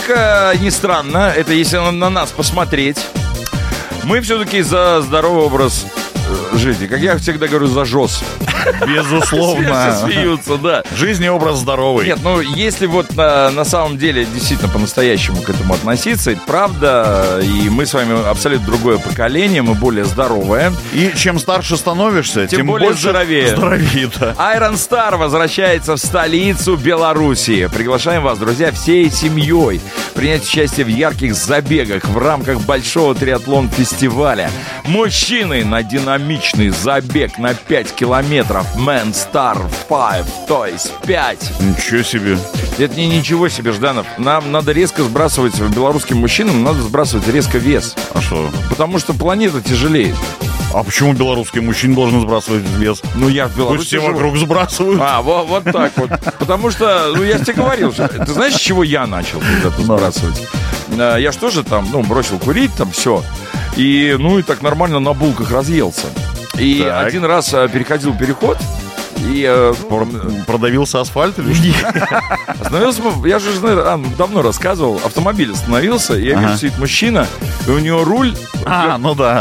ни странно, это если на нас посмотреть, мы все-таки за здоровый образ жизни. Как я всегда говорю, за ЖОС. Безусловно. Все смеются, да. Жизнь и образ здоровый. Нет, ну если вот на самом деле действительно по-настоящему к этому относиться, это правда, и мы с вами абсолютно другое поколение, мы более здоровое. И чем старше становишься, Тем тем более больше здоровее. да. Iron Star возвращается в столицу Белоруссии. Приглашаем вас, друзья, всей семьей принять участие в ярких забегах в рамках большого триатлон-фестиваля. Мужчины на динамичный забег на 5 километров. Man Star 5, то есть 5. Ничего себе. Это не ничего себе, Жданов. Нам надо резко сбрасывать, белорусским мужчинам надо сбрасывать резко вес. А что? Потому что планета тяжелеет. А почему белорусский мужчина должен сбрасывать вес? Ну, я в Пусть Беларуси все живу. вокруг сбрасывают. Вот так вот. Потому что, ну, я тебе говорил, ты знаешь, с чего я начал когда-то сбрасывать? Я ж тоже там, бросил курить, там все. И так нормально на булках разъелся. И Так. один раз переходил переход, и Продавился асфальт или что? остановился, я же давно рассказывал, автомобиль остановился, и я вижу, сидит мужчина, и у него руль Ну да.